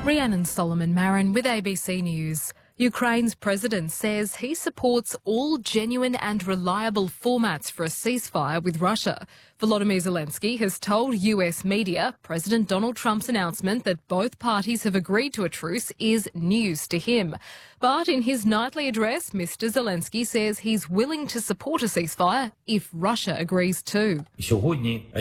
Rhiannon Solomon-Marin with ABC News. Ukraine's president says he supports all genuine and reliable formats for a ceasefire with Russia. Volodymyr Zelensky has told US media President Donald Trump's announcement that both parties have agreed to a truce is news to him. But in his nightly address, Mr. Zelensky says he's willing to support a ceasefire if Russia agrees too.